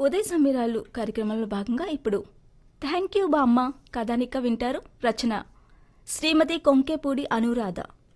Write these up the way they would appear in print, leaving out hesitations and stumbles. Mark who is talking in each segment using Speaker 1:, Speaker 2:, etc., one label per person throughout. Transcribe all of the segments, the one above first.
Speaker 1: ఉదయ సమీరాలు కార్యక్రమంలో భాగంగా ఇప్పుడు థ్యాంక్ యూ బామ్మ కథానిక వింటారు. రచన శ్రీమతి కొంకేపూడి అనురాధ.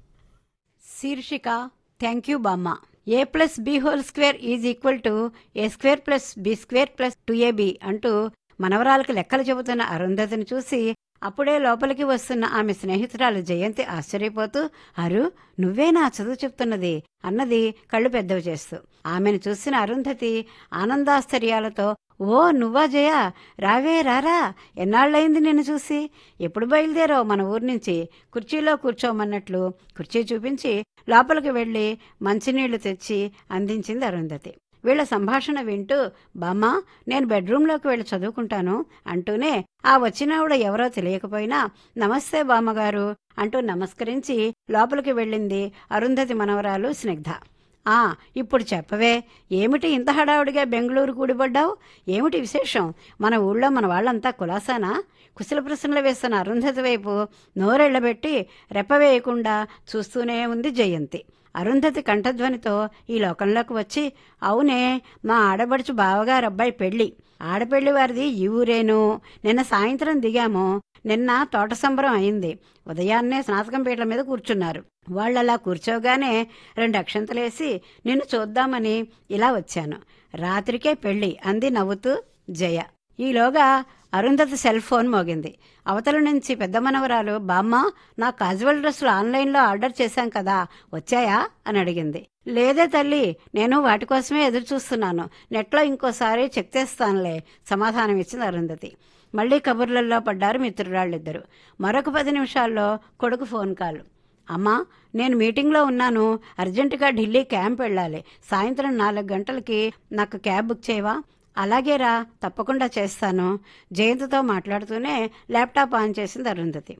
Speaker 2: శీర్షిక థ్యాంక్ యూ బామ్మ. a+b² is equal to a² + b² + 2ab అంటూ మనవరాలకు లెక్కలు చెబుతున్న అరుంధతిని చూసి అప్పుడే లోపలికి వస్తున్న ఆమె స్నేహితురాలు జయంతి ఆశ్చర్యపోతూ, అరు నువ్వేనా చదువు చెప్తున్నది అన్నది కళ్ళు పెద్దవి చేస్తూ. ఆమెను చూసిన అరుంధతి ఆనందాశ్చర్యాలతో, ఓ నువ్వా జయ, రావే రారా, ఎన్నాళ్ళయింది నిన్ను చూసి, ఎప్పుడు బయలుదేరావు మన ఊరి నుంచి, కుర్చీలో కూర్చోమన్నట్లు కుర్చీ చూపించి లోపలికి వెళ్లి మంచినీళ్లు తెచ్చి అందించింది అరుంధతి. వీళ్ల సంభాషణ వింటూ, బామ్మా నేను బెడ్రూంలోకి వెళ్ళి చదువుకుంటాను అంటూనే ఆ వచ్చినావిడ ఎవరో తెలియకపోయినా నమస్తే బామ్మగారు అంటూ నమస్కరించి లోపలికి వెళ్ళింది అరుంధతి మనవరాలు స్నిగ్ధ. ఇప్పుడు చెప్పవే, ఏమిటి ఇంత హడావుడిగా బెంగళూరు కూడిపడ్డావు, ఏమిటి విశేషం, మన ఊళ్ళో మన వాళ్ళంతా కులాసానా? కుశల ప్రశ్నలు వేస్తున్న అరుంధతి వైపు నోరెళ్లబెట్టి రెప్పవేయకుండా చూస్తూనే ఉంది జయంతి. అరుంధతి కంఠధ్వనితో ఈ లోకంలోకి వచ్చి, అవునే, మా ఆడబడుచు బావగారు అబ్బాయి పెళ్లి, ఆడపెళ్లి వారిది ఈ ఊరేను, నిన్న సాయంత్రం దిగాము, నిన్న తోట సంబరం అయింది, ఉదయాన్నే స్నాతకం పీటల మీద కూర్చున్నారు, వాళ్ళలా కూర్చోగానే 2 అక్షంతలేసి నిన్ను చూద్దామని ఇలా వచ్చాను, రాత్రికే పెళ్లి అంది నవ్వుతూ జయ. ఈలోగా అరుంధతి సెల్ ఫోన్ మోగింది. అవతల నుంచి పెద్ద మనవరాలు, బామ్మ నా కాజువల్ డ్రెస్సులు ఆన్లైన్లో ఆర్డర్ చేశాం కదా, వచ్చాయా అని అడిగింది. లేదే తల్లి, నేను వాటి కోసమే ఎదురు చూస్తున్నాను, నెట్లో ఇంకోసారి చెక్ చేస్తానులే సమాధానం ఇచ్చింది అరుంధతి. మళ్లీ కబుర్లలో పడ్డారు మిత్రురాళ్ళిద్దరు. మరొక 10 నిమిషాల్లో కొడుకు ఫోన్ కాల్. అమ్మా నేను మీటింగ్లో ఉన్నాను, అర్జెంటుగా ఢిల్లీ క్యాంప్ వెళ్ళాలి, సాయంత్రం 4 గంటలకి నాకు క్యాబ్ బుక్ చేయవా? అలాగేరా, తప్పకుండా చేస్తాను. జయంతితో మాట్లాడుతూనే ల్యాప్టాప్ ఆన్ చేసింది అరుంధతి.